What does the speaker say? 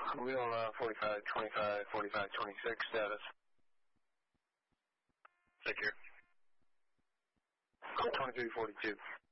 We on 45, 25, 45, 26 status. Take care. 2342.